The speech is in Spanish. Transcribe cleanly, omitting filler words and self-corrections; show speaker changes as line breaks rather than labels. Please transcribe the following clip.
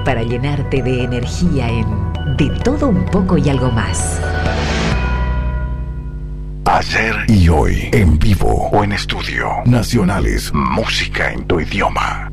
para llenarte de energía en De Todo Un Poco y Algo Más.
Ayer y hoy, en vivo o en estudio. Nacionales, música en tu idioma.